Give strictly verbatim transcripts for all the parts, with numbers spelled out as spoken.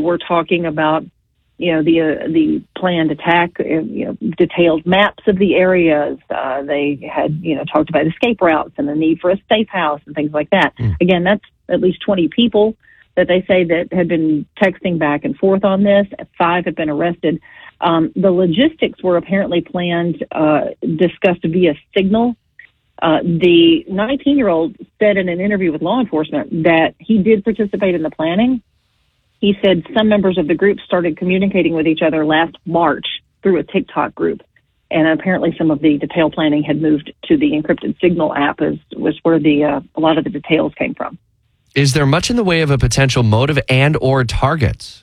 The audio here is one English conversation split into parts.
were talking about, you know, the uh, the planned attack, uh, you know, detailed maps of the areas. Uh, they had, you know, talked about escape routes and the need for a safe house and things like that. Mm. Again, that's at least twenty people that they say that had been texting back and forth on this. Five have been arrested. Um, the logistics were apparently planned, uh, discussed via Signal. Uh, the nineteen-year-old said in an interview with law enforcement that he did participate in the planning. He said some members of the group started communicating with each other last March through a TikTok group. And apparently some of the detail planning had moved to the encrypted Signal app, as was where the uh, a lot of the details came from. Is there much in the way of a potential motive and or targets?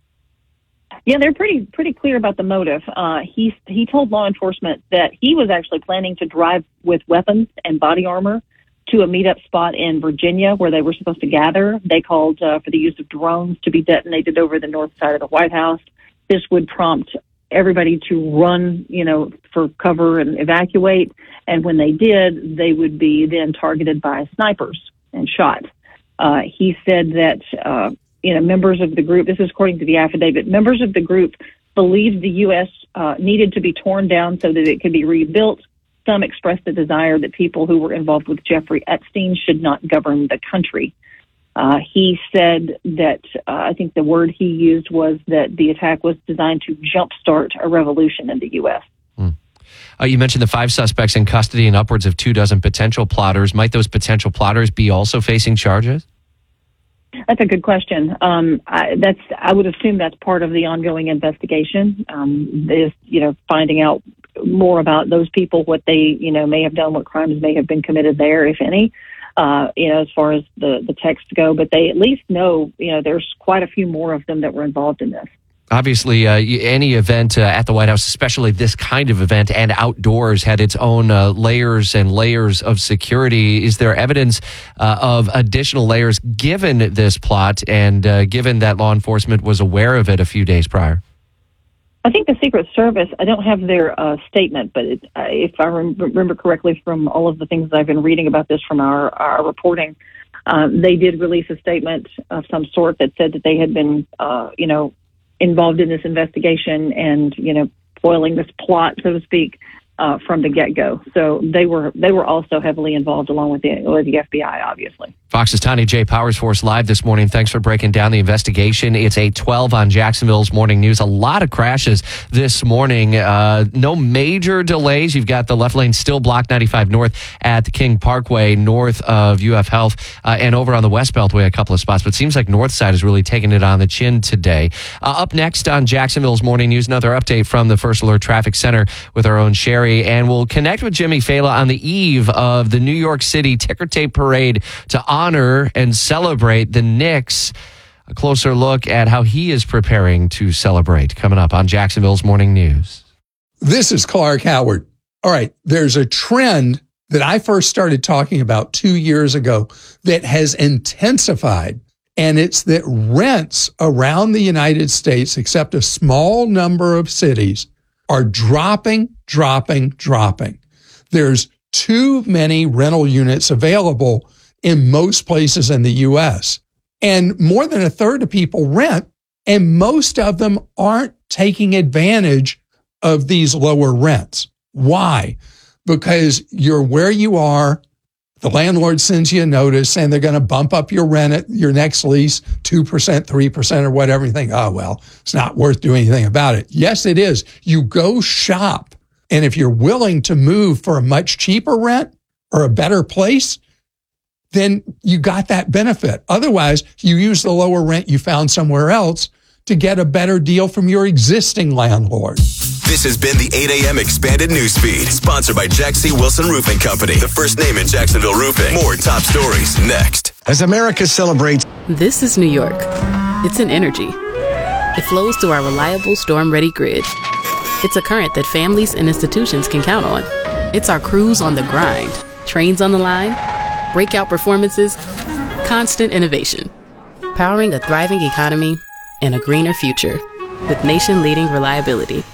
Yeah, they're pretty pretty clear about the motive. Uh, he he told law enforcement that he was actually planning to drive with weapons and body armor to a meetup spot in Virginia where they were supposed to gather. They called uh, for the use of drones to be detonated over the north side of the White House. This would prompt everybody to run, you know, for cover and evacuate. And when they did, they would be then targeted by snipers and shot. Uh, he said that, uh, you know, members of the group, this is according to the affidavit, members of the group believed the U S uh, needed to be torn down so that it could be rebuilt. Some expressed the desire that people who were involved with Jeffrey Epstein should not govern the country. Uh, he said that, uh, I think the word he used was that the attack was designed to jumpstart a revolution in the U S. Hmm. Uh, you mentioned the five suspects in custody and upwards of two dozen potential plotters. Might those potential plotters be also facing charges? That's a good question. Um, I, that's I would assume that's part of the ongoing investigation. Um, is you know finding out more about those people, what they you know may have done, what crimes may have been committed there, if any. Uh, you know, as far as the the texts go, but they at least know you know there's quite a few more of them that were involved in this. Obviously, uh, any event uh, at the White House, especially this kind of event and outdoors, had its own uh, layers and layers of security. Is there evidence uh, of additional layers given this plot and uh, given that law enforcement was aware of it a few days prior? I think the Secret Service, I don't have their uh, statement, but it, uh, if I rem- remember correctly from all of the things that I've been reading about this from our, our reporting, uh, they did release a statement of some sort that said that they had been, uh, you know, involved in this investigation and, you know, foiling this plot, so to speak, uh, from the get-go. So they were they were also heavily involved along with the, with the F B I, obviously. Fox's Tanya J. Powers for us live this morning. Thanks for breaking down the investigation. It's eight twelve on Jacksonville's Morning News. A lot of crashes this morning. Uh, no major delays. You've got the left lane still blocked ninety-five north at the King Parkway, north of U F Health, uh, and over on the West Beltway a couple of spots. But it seems like north side is really taking it on the chin today. Uh, up next on Jacksonville's Morning News, another update from the First Alert Traffic Center with our own Sherry. And we'll connect with Jimmy Fela on the eve of the New York City Ticker Tape Parade to honor and celebrate the Knicks. A closer look at how he is preparing to celebrate coming up on Jacksonville's Morning News. This is Clark Howard. All right, there's a trend that I first started talking about two years ago that has intensified, and it's that rents around the United States, except a small number of cities, are dropping, dropping, dropping. There's too many rental units available in most places in the U S. And more than a third of people rent, and most of them aren't taking advantage of these lower rents. Why? Because you're where you are, the landlord sends you a notice and they're going to bump up your rent at your next lease, two percent, three percent or whatever. You think, oh, well, it's not worth doing anything about it. Yes, it is. You go shop. And if you're willing to move for a much cheaper rent or a better place, then you got that benefit. Otherwise, you use the lower rent you found somewhere else to get a better deal from your existing landlord. This has been the eight a.m. Expanded Newsfeed, sponsored by Jack C. Wilson Roofing Company, the first name in Jacksonville roofing. More top stories next. As America celebrates. This is New York. It's an energy. It flows through our reliable storm-ready grid. It's a current that families and institutions can count on. It's our crews on the grind, trains on the line, breakout performances, constant innovation, powering a thriving economy and a greener future with nation-leading reliability.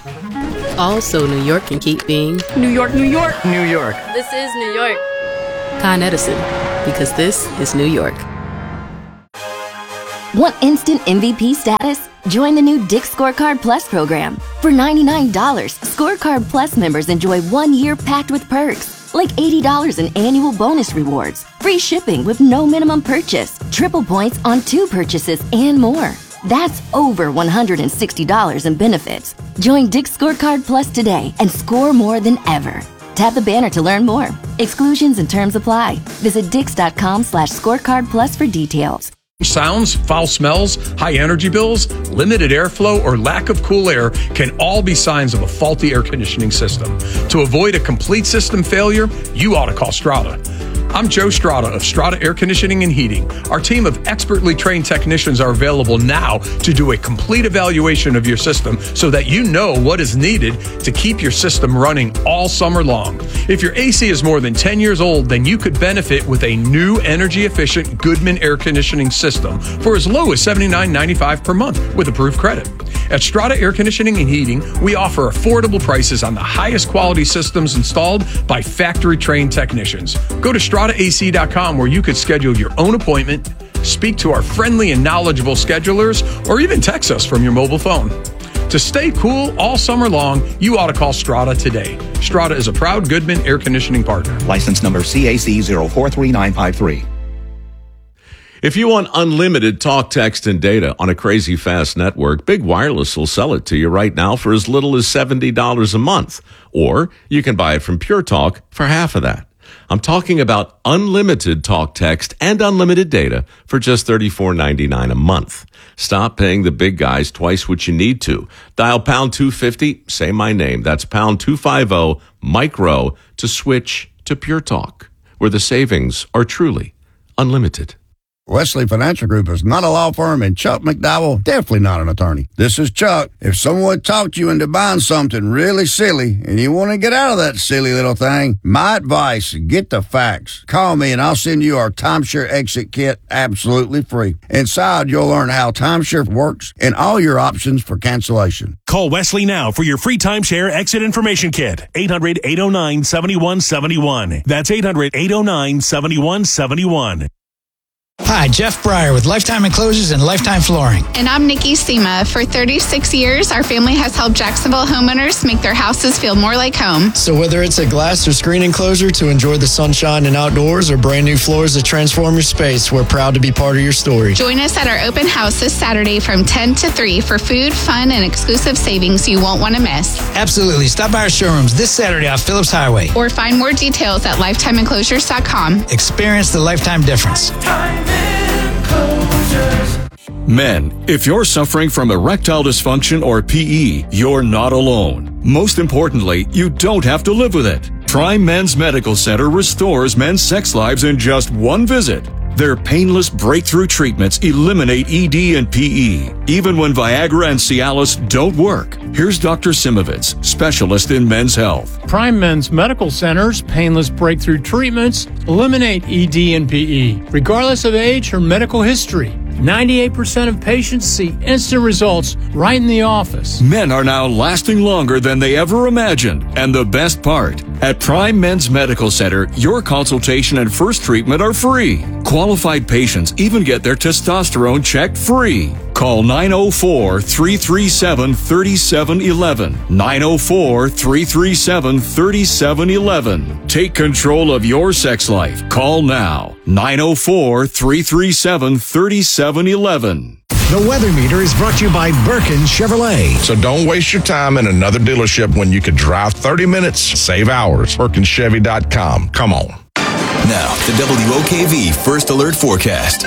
All so New York can keep being New York, New York, New York. This is New York. Con Edison, because this is New York. Want instant M V P status? Join the new Dick's Scorecard Plus program. For ninety-nine dollars, Scorecard Plus members enjoy one year packed with perks, like eighty dollars in annual bonus rewards, free shipping with no minimum purchase, triple points on two purchases, and more. That's over one hundred sixty dollars in benefits. Join Dick's Scorecard Plus today and score more than ever. Tap the banner to learn more. Exclusions and terms apply. Visit dix.com slash scorecard plus for details. Sounds, foul smells, high energy bills, limited airflow, or lack of cool air can all be signs of a faulty air conditioning system. To avoid a complete system failure, you ought to call Strata. I'm Joe Strata of Strata Air Conditioning and Heating. Our team of expertly trained technicians are available now to do a complete evaluation of your system so that you know what is needed to keep your system running all summer long. If your A C is more than ten years old, then you could benefit with a new energy-efficient Goodman air conditioning system for as low as seventy-nine ninety-five per month with approved credit. At Strata Air Conditioning and Heating, we offer affordable prices on the highest quality systems installed by factory-trained technicians. Go to strata a c dot com where you could schedule your own appointment, speak to our friendly and knowledgeable schedulers, or even text us from your mobile phone. To stay cool all summer long, you ought to call Strata today. Strata is a proud Goodman air conditioning partner. License number C A C zero four three nine five three. If you want unlimited talk, text, and data on a crazy fast network, Big Wireless will sell it to you right now for as little as seventy dollars a month. Or you can buy it from Pure Talk for half of that. I'm talking about unlimited talk, text, and unlimited data for just thirty-four ninety-nine a month. Stop paying the big guys twice what you need to. Dial pound two fifty, say my name. That's pound two fifty, micro, to switch to Pure Talk, where the savings are truly unlimited. Wesley Financial Group is not a law firm, and Chuck McDowell, definitely not an attorney. This is Chuck. If someone talked you into buying something really silly and you want to get out of that silly little thing, my advice, get the facts. Call me and I'll send you our timeshare exit kit absolutely free. Inside, you'll learn how timeshare works and all your options for cancellation. Call Wesley now for your free timeshare exit information kit. eight hundred, eight oh nine, seven one seven one. That's eight hundred, eight oh nine, seven one seven one. Hi, Jeff Breyer with Lifetime Enclosures and Lifetime Flooring. And I'm Nikki Sema. For thirty-six years, our family has helped Jacksonville homeowners make their houses feel more like home. So whether it's a glass or screen enclosure to enjoy the sunshine and outdoors or brand new floors that transform your space, we're proud to be part of your story. Join us at our open house this Saturday from ten to three for food, fun, and exclusive savings you won't want to miss. Absolutely. Stop by our showrooms this Saturday off Phillips Highway. Or find more details at lifetime enclosures dot com. Experience the Lifetime difference. Men, if you're suffering from erectile dysfunction or P E, you're not alone. Most importantly, you don't have to live with it. Prime Men's Medical Center restores men's sex lives in just one visit. Their painless breakthrough treatments eliminate E D and P E, even when Viagra and Cialis don't work. Here's Doctor Simovitz, specialist in men's health. Prime Men's Medical Center's painless breakthrough treatments eliminate E D and P E, regardless of age or medical history. ninety-eight percent of patients see instant results right in the office. Men are now lasting longer than they ever imagined. And the best part, at Prime Men's Medical Center, your consultation and first treatment are free. Qualified patients even get their testosterone checked free. Call nine oh four, three three seven, three seven one one. nine oh four, three three seven, three seven one one. Take control of your sex life. Call now. nine oh four, three three seven, three seven one one. The Weather Meter is brought to you by Birkin Chevrolet. So don't waste your time in another dealership when you could drive thirty minutes, save hours. Birkin Chevy dot com. Come on. Now, the W O K V First Alert Forecast.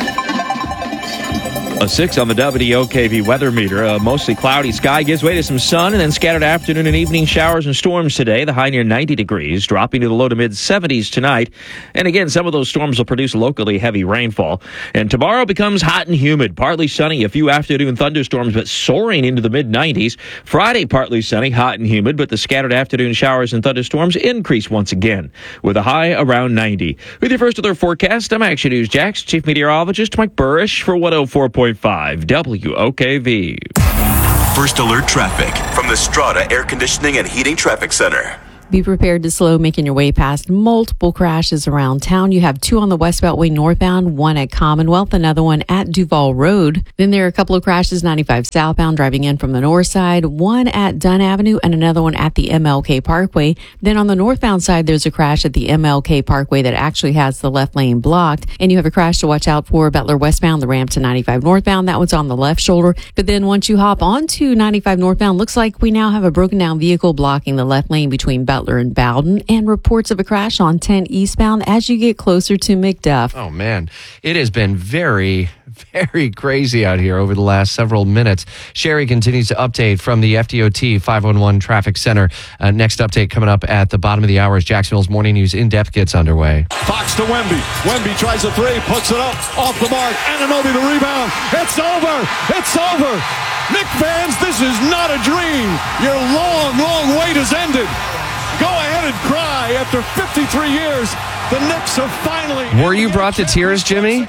A six on the W O K V weather meter. A mostly cloudy sky gives way to some sun and then scattered afternoon and evening showers and storms today. The high near ninety degrees, dropping to the low to mid seventies tonight. And again, some of those storms will produce locally heavy rainfall. And tomorrow becomes hot and humid. Partly sunny, a few afternoon thunderstorms, but soaring into the mid nineties. Friday, partly sunny, hot and humid, but the scattered afternoon showers and thunderstorms increase once again, with a high around ninety. With your First Alert Forecast, I'm Action News Jax Chief Meteorologist Mike Burrish for one oh four point five W O K V. First Alert Traffic from the Strata Air Conditioning and Heating Traffic Center. Be prepared to slow, making your way past multiple crashes around town. You have two on the West Beltway northbound, one at Commonwealth, another one at Duval Road. Then there are a couple of crashes, ninety-five southbound, driving in from the north side, one at Dunn Avenue and another one at the M L K Parkway. Then on the northbound side, there's a crash at the M L K Parkway that actually has the left lane blocked. And you have a crash to watch out for, Butler westbound, the ramp to ninety-five northbound. That one's on the left shoulder. But then once you hop onto ninety-five northbound, looks like we now have a broken down vehicle blocking the left lane between Butler and Bowden, and reports of a crash on ten eastbound as you get closer to McDuff. Oh, man. It has been very, very crazy out here over the last several minutes. Sherry continues to update from the F D O T five one one Traffic Center. Uh, next update coming up at the bottom of the hour as Jacksonville's Morning News In-Depth gets underway. Fox to Wemby. Wemby tries a three, puts it up, off the mark. Anunoby the rebound. It's over. It's over. Knick fans, this is not a dream. Your long, long wait has ended. Go ahead and cry. After fifty-three years, the Knicks have finally... Were you brought to tears, Jimmy?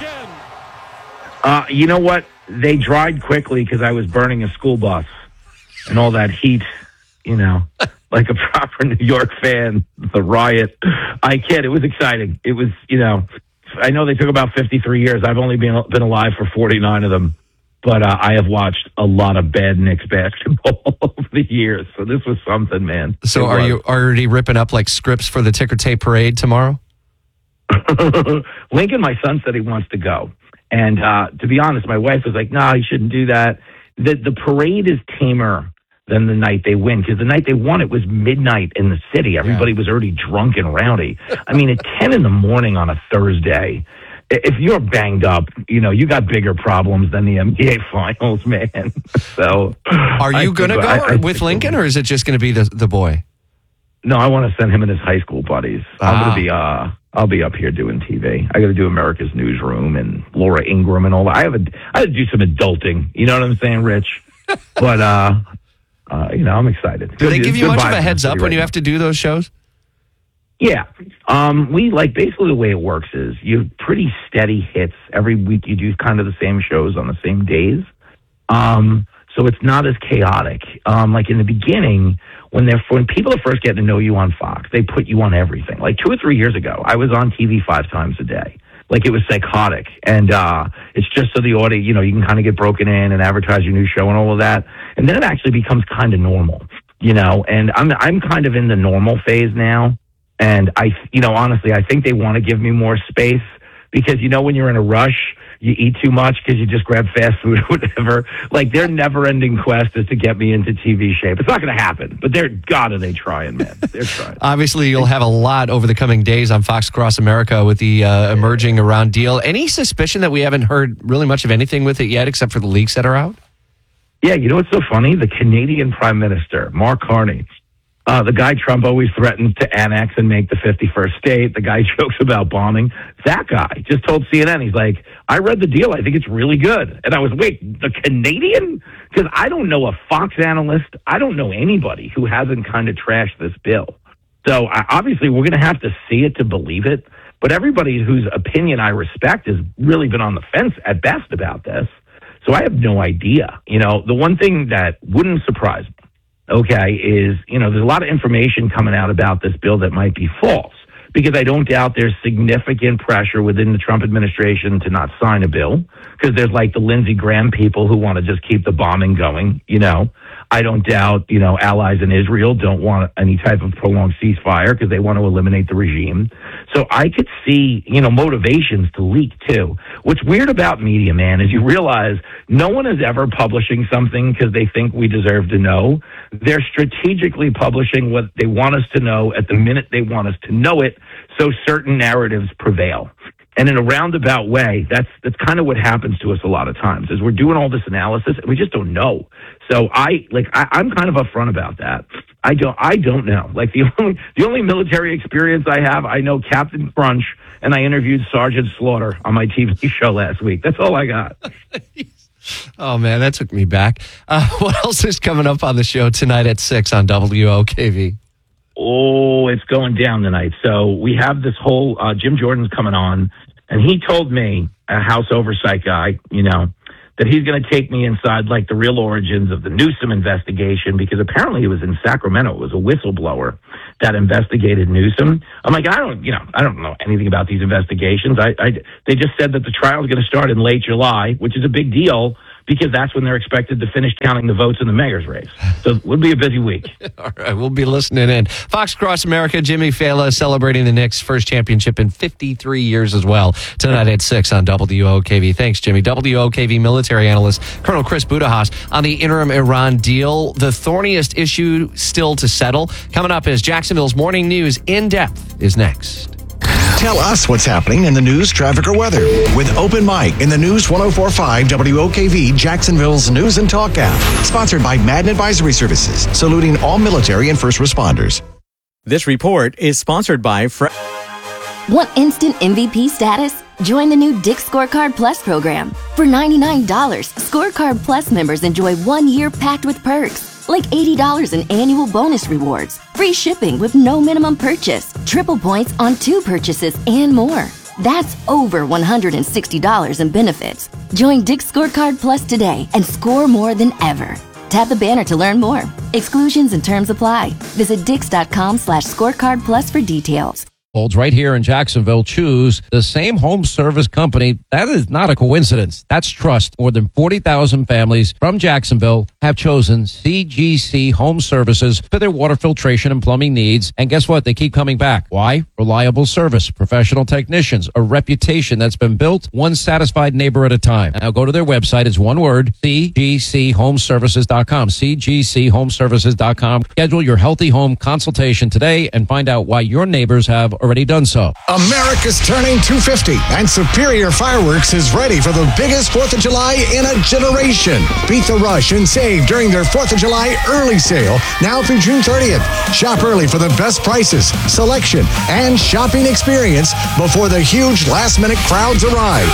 Uh, you know what? They dried quickly because I was burning a school bus and all that heat, you know, like a proper New York fan, the riot. I kid. It was exciting. It was, you know, I know they took about fifty-three years. I've only been, been alive for forty-nine of them. But uh, I have watched a lot of bad Knicks basketball over the years. So this was something, man. So It are was. you already ripping up like scripts for the ticker tape parade tomorrow? Lincoln, my son, said he wants to go. And uh, to be honest, my wife was like, no, nah, you shouldn't do that. The, the parade is tamer than the night they win. Because the night they won, it was midnight in the city. Everybody yeah. was already drunk and rowdy. I mean, at ten in the morning on a Thursday... If you're banged up, you know, you got bigger problems than the N B A Finals, man. So, are you going to go I, I with Lincoln, or is it just going to be the the boy? No, I want to send him and his high school buddies. Ah. I'm going to be, uh, I'll be up here doing T V. I got to do America's Newsroom and Laura Ingraham and all that. I have a, I have to do some adulting. You know what I'm saying, Rich? But, uh, uh, you know, I'm excited. Do Good, they give you good much of a vibes heads up right when you now. have to do those shows? Yeah. Um, we like basically the way it works is you have pretty steady hits every week. You do kind of the same shows on the same days. Um, so it's not as chaotic. Um, like in the beginning, when they're, when people are first getting to know you on Fox, they put you on everything. Like two or three years ago, I was on T V five times a day. Like it was psychotic. And, uh, it's just so the audience, you know, you can kind of get broken in and advertise your new show and all of that. And then it actually becomes kind of normal, you know, and I'm, I'm kind of in the normal phase now. And I, you know, honestly, I think they want to give me more space because, you know, when you're in a rush, you eat too much because you just grab fast food or whatever. Like their never ending quest is to get me into T V shape. It's not going to happen, but they're, God, are they trying, man. They're trying. Obviously, you'll have a lot over the coming days on Fox Across America with the uh, emerging around deal. Any suspicion that we haven't heard really much of anything with it yet, except for the leaks that are out? Yeah, you know what's so funny? The Canadian Prime Minister, Mark Carney, Uh, the guy Trump always threatens to annex and make the fifty-first state. The guy jokes about bombing. That guy just told C N N, he's like, I read the deal. I think it's really good. And I was, wait, the Canadian? Because I don't know a Fox analyst. I don't know anybody who hasn't kind of trashed this bill. So uh, obviously we're going to have to see it to believe it. But everybody whose opinion I respect has really been on the fence at best about this. So I have no idea. You know, the one thing that wouldn't surprise me, okay, is, you know, there's a lot of information coming out about this bill that might be false because I don't doubt there's significant pressure within the Trump administration to not sign a bill because there's like the Lindsey Graham people who want to just keep the bombing going, you know. I don't doubt, you know, allies in Israel don't want any type of prolonged ceasefire because they want to eliminate the regime. So I could see, you know, motivations to leak too. What's weird about media, man, is you realize no one is ever publishing something because they think we deserve to know. They're strategically publishing what they want us to know at the minute they want us to know it, so certain narratives prevail. And in a roundabout way, that's that's kind of what happens to us a lot of times, is we're doing all this analysis and we just don't know. So I like I, I'm kind of upfront about that. I don't I don't know. Like the only the only military experience I have, I know Captain Crunch, and I interviewed Sergeant Slaughter on my T V show last week. That's all I got. Oh man, that took me back. Uh, what else is coming up on the show tonight at six on W O K V? Oh, it's going down tonight. So we have this whole, uh, Jim Jordan's coming on, and he told me, a House oversight guy, you know, that he's going to take me inside like the real origins of the Newsom investigation, because apparently it was in Sacramento. It was a whistleblower that investigated Newsom. I'm like, I don't, you know, I don't know anything about these investigations. I, I they just said that the trial is going to start in late July, which is a big deal because that's when they're expected to finish counting the votes in the mayor's race. So it will be a busy week. All right, we'll be listening in. Fox Cross America, Jimmy Fela celebrating the Knicks' first championship in fifty-three years as well. Tonight at six on W O K V. Thanks, Jimmy. W O K V military analyst Colonel Chris Budahas on the interim Iran deal. The thorniest issue still to settle. Coming up is Jacksonville's Morning News In Depth is next. Tell us what's happening in the news, traffic, or weather with Open Mic in the News ten forty-five W O K V, Jacksonville's News and Talk app. Sponsored by Madden Advisory Services, saluting all military and first responders. This report is sponsored by... Fre- Want instant M V P status? Join the new Dick's Scorecard Plus program. For ninety-nine dollars, Scorecard Plus members enjoy one year packed with perks, like eighty dollars in annual bonus rewards, free shipping with no minimum purchase, triple points on two purchases, and more. That's over one hundred sixty dollars in benefits. Join Dick's Scorecard Plus today and score more than ever. Tap the banner to learn more. Exclusions and terms apply. Visit dix.com slash scorecard plus for details. Holds right here in Jacksonville choose the same home service company. That is not a coincidence. That's trust. More than forty thousand families from Jacksonville have chosen C G C Home Services for their water filtration and plumbing needs. And guess what? They keep coming back. Why? Reliable service, professional technicians, a reputation that's been built one satisfied neighbor at a time. Now go to their website. It's one word, C G C home services dot com. C G C home services dot com. Schedule your healthy home consultation today and find out why your neighbors have already done so. America's turning two fifty, and Superior Fireworks is ready for the biggest fourth of July in a generation. Beat the rush and save during their fourth of July early sale, now through June thirtieth. Shop early for the best prices, selection, and shopping experience before the huge last-minute crowds arrive.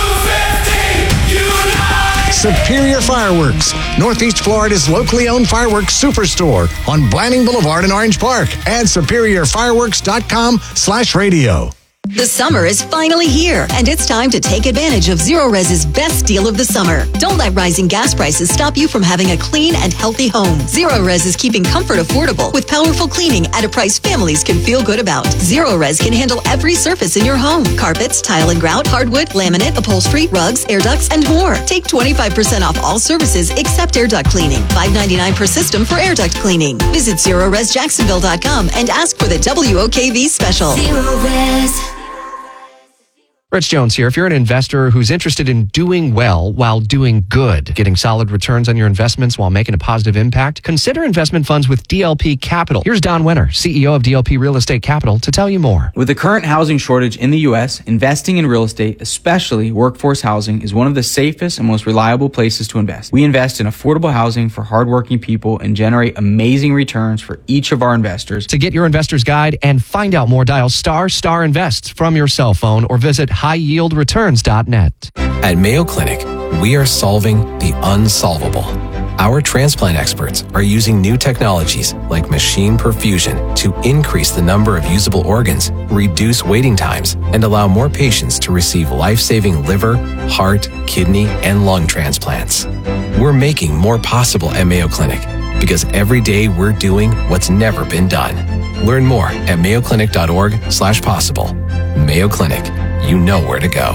Superior Fireworks, Northeast Florida's locally owned fireworks superstore on Blanding Boulevard in Orange Park, and superior fireworks dot com slash radio. The summer is finally here, and it's time to take advantage of Zerorez's best deal of the summer. Don't let rising gas prices stop you from having a clean and healthy home. Zerorez is keeping comfort affordable with powerful cleaning at a price families can feel good about. Zerorez can handle every surface in your home: carpets, tile and grout, hardwood, laminate, upholstery, rugs, air ducts, and more. Take twenty-five percent off all services except air duct cleaning. five ninety-nine per system for air duct cleaning. Visit Zerorez Jacksonville dot com and ask for the W O K V special. Zerorez. Rich Jones here. If you're an investor who's interested in doing well while doing good, getting solid returns on your investments while making a positive impact, consider investment funds with D L P Capital. Here's Don Wenner, C E O of D L P Real Estate Capital, to tell you more. With the current housing shortage in the U S, investing in real estate, especially workforce housing, is one of the safest and most reliable places to invest. We invest in affordable housing for hardworking people and generate amazing returns for each of our investors. To get your investor's guide and find out more, dial star star invest from your cell phone or visit high yield returns dot net. At Mayo Clinic, we are solving the unsolvable. Our transplant experts are using new technologies like machine perfusion to increase the number of usable organs, reduce waiting times, and allow more patients to receive life-saving liver, heart, kidney, and lung transplants. We're making more possible at Mayo Clinic because every day we're doing what's never been done. Learn more at mayo clinic dot org slash possible. Mayo Clinic. You know where to go.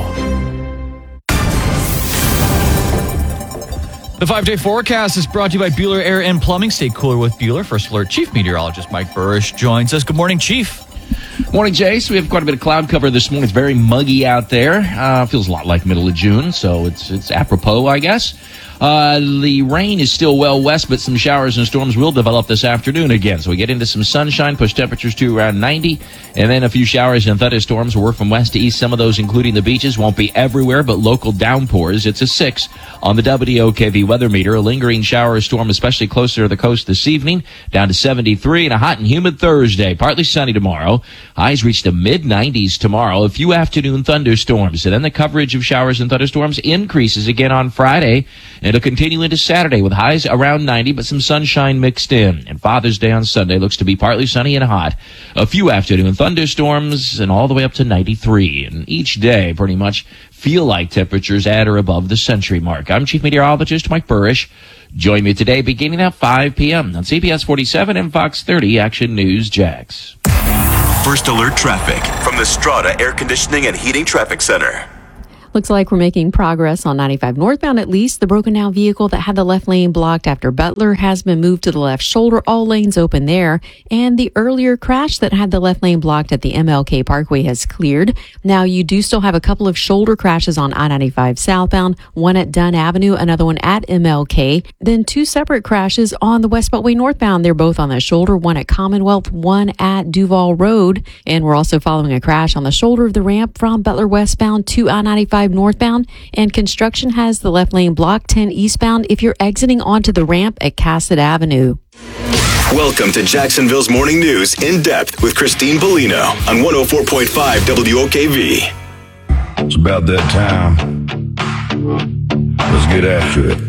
The five-day forecast is brought to you by Bueller Air and Plumbing. Stay cooler with Bueller. First Alert Chief Meteorologist Mike Burrish joins us. Good morning, Chief. Morning, Jace. We have quite a bit of cloud cover this morning. It's very muggy out there. Uh, feels a lot like middle of June, so it's it's apropos, I guess. Uh, the rain is still well west, but some showers and storms will develop this afternoon again. So we get into some sunshine, push temperatures to around ninety, and then a few showers and thunderstorms will work from west to east. Some of those, including the beaches, won't be everywhere, but local downpours. It's a six on the W O K V weather meter. A lingering shower or storm, especially closer to the coast this evening, down to seventy-three, and a hot and humid Thursday. Partly sunny tomorrow. Highs reach the mid nineties tomorrow. A few afternoon thunderstorms, and then the coverage of showers and thunderstorms increases again on Friday It'll continue into Saturday with highs around ninety, but some sunshine mixed in. And Father's Day on Sunday looks to be partly sunny and hot. A few afternoon thunderstorms and all the way up to ninety-three. And each day pretty much feel like temperatures at or above the century mark. I'm Chief Meteorologist Mike Burrish. Join me today beginning at five p.m. on C B S forty-seven and Fox thirty Action News Jax. First Alert Traffic from the Strata Air Conditioning and Heating Traffic Center. Looks like we're making progress on ninety-five northbound at least. The broken down vehicle that had the left lane blocked after Butler has been moved to the left shoulder. All lanes open there. And the earlier crash that had the left lane blocked at the M L K Parkway has cleared. Now you do still have a couple of shoulder crashes on I ninety-five southbound, one at Dunn Avenue, another one at M L K. Then two separate crashes on the West Beltway northbound. They're both on the shoulder, one at Commonwealth, one at Duval Road. And we're also following a crash on the shoulder of the ramp from Butler westbound to I ninety-five northbound, and construction has the left lane blocked ten eastbound if you're exiting onto the ramp at Cassett Avenue. Welcome to Jacksonville's Morning News in depth with Christine Bellino on one oh four point five W O K V. It's about that time. Let's get after it.